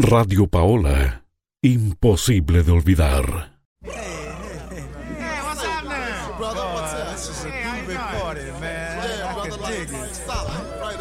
Radio Paola, imposible de olvidar. What's up now? Brother, what's up? This is a groovy party, man. Yeah, I brother, can like, dig it. stop.